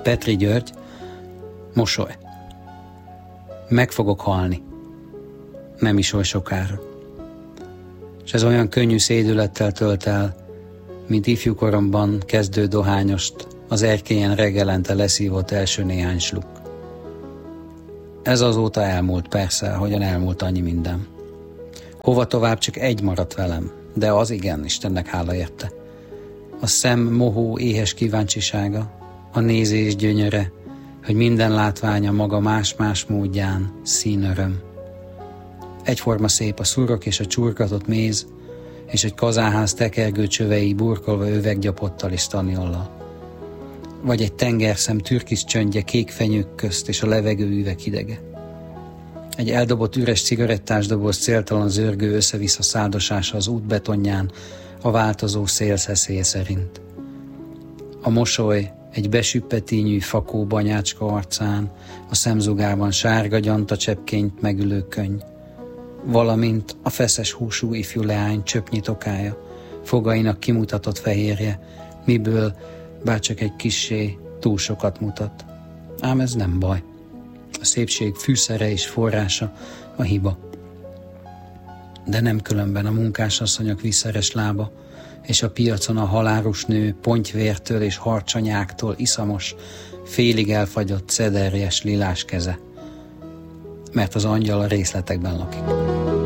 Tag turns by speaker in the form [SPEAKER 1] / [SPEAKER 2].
[SPEAKER 1] Petri György, mosoly. Meg fogok halni. Nem is oly sokára. És ez olyan könnyű szédülettel tölt el, mint ifjúkoromban kezdő dohányost az erkélyen reggelente leszívott első néhány sluk. Ez azóta elmúlt, persze, ahogyan elmúlt annyi minden. Hova tovább csak egy maradt velem, de az igen, Istennek hála érte. A szem mohó éhes kíváncsisága, a nézés gyönyöre, hogy minden látványa maga más-más módján színöröm. Egyforma szép a szurok és a csurgatott méz, és egy kazánház tekergő csövei burkolva üveggyapottal és taniollal. Vagy egy tengerszem türkisz csöndje kék fenyők közt és a levegő üveg hidege. Egy eldobott üres cigarettásdoboz céltalan zörgő össze-vissza száldosása az út betonján a változó szél szeszélye szerint. A mosoly egy besüppetínyű fakó banyácska arcán, a szemzugában sárga gyantacsepkényt megülő könny, valamint a feszes húsú ifjú leány csöpnyi tokája, fogainak kimutatott fehérje, miből bárcsak egy kissé túl sokat mutat. Ám ez nem baj. A szépség fűszere és forrása a hiba. De nem különben a munkásasszonyok vízszeres lába, és a piacon a halálus nő pontyvértől és harcsanyáktól iszamos, félig elfagyott cederjes lilás keze. Mert az angyal a részletekben lakik.